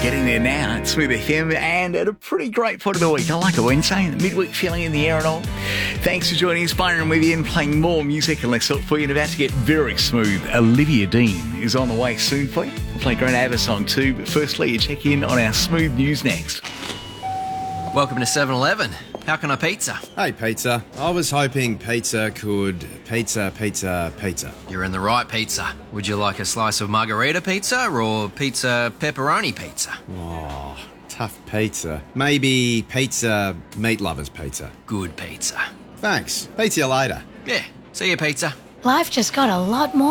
Getting there now at Smooth FM and at a pretty great point of the week. I like a Wednesday, the midweek feeling in the air and all. Thanks for joining us, Byron with you and playing more music and less for you. And about to get very smooth. Olivia Dean is on the way soon for you. We'll play a great ABBA song too, but firstly, you check in on our smooth news next. Welcome to 7-Eleven. How can I pizza? Hey, pizza. I was hoping pizza could pizza. You're in the right pizza. Would you like a slice of margarita pizza or pizza pepperoni pizza? Oh, tough pizza. Maybe pizza meat lovers pizza. Good pizza. Thanks. Pizza you later. Yeah, see you, pizza. Life just got a lot more